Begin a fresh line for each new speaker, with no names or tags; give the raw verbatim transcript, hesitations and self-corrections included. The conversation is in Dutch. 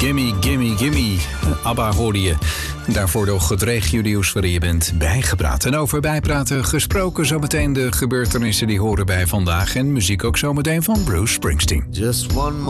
Gimme, gimme, gimme. ABBA hoorde je. Daarvoor nog het regio-nieuws waarin je bent bijgepraat. En over bijpraten gesproken zometeen de gebeurtenissen die horen bij vandaag. En muziek ook zometeen van Bruce Springsteen.
Just one more